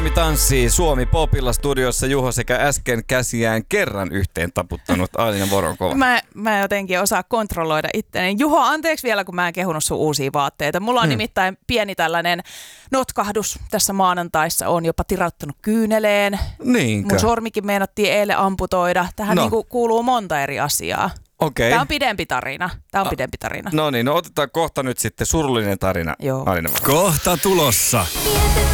Tanssii Suomi Popilla studiossa Juho sekä äsken käsiään kerran yhteen taputtanut Alina Voronkova. Mä jotenkin osaa kontrolloida itteni. Juho, anteeksi vielä, kun mä en kehunut sun uusia vaatteita. Mulla on nimittäin pieni tällainen notkahdus tässä maanantaissa. On jopa tirauttanut kyyneleen. Niinkö? Mun sormikin meinattiin eilen amputoida. Tähän niinku kuuluu monta eri asiaa. Okei. Tämä on pidempi tarina. No niin, otetaan kohta nyt sitten surullinen tarina. Joo. Alina Voronkova. Kohta tulossa.